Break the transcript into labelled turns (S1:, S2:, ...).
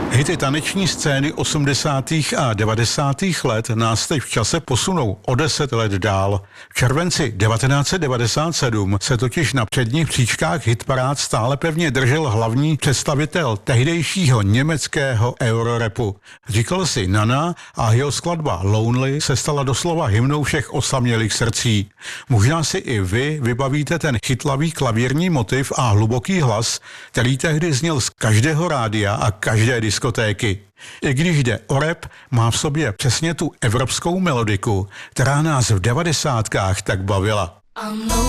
S1: Hity taneční scény 80. a 90. let nás teď v čase posunou o 10 let dál. V červenci 1997 se totiž na předních příčkách hitparád stále pevně držel hlavní představitel tehdejšího německého eurorapu. Říkal si Nana a jeho skladba Lonely se stala doslova hymnou všech osamělých srdcí. Možná si i vy vybavíte ten chytlavý klavírní motiv a hluboký hlas, který tehdy zněl z každého rádia a každé diskotéky. I když jde o rap, má v sobě přesně tu evropskou melodiku, která nás v 90kách tak bavila.